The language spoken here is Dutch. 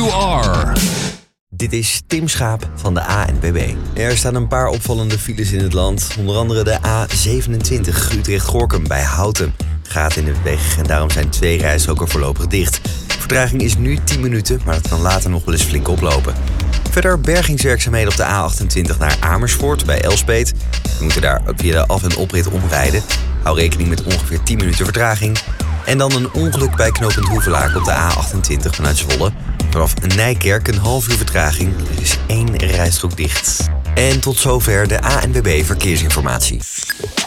you are. Dit is Tim Schaap van de ANWB. Er staan een paar opvallende files in het land. Onder andere de A27 Utrecht-Gorkum bij Houten. Gaat in de weg en daarom zijn 2 rijstroken voorlopig dicht. Vertraging is nu 10 minuten, maar dat kan later nog wel eens flink oplopen. Verder bergingswerkzaamheden op de A28 naar Amersfoort bij Elspeet. We moeten daar via de af- en oprit omrijden. Hou rekening met ongeveer 10 minuten vertraging. En dan een ongeluk bij knooppunt Hoevelaken op de A28 vanuit Zwolle. Vanaf Nijkerk een half uur vertraging. Er is 1 rijstrook dicht. En tot zover de ANWB Verkeersinformatie.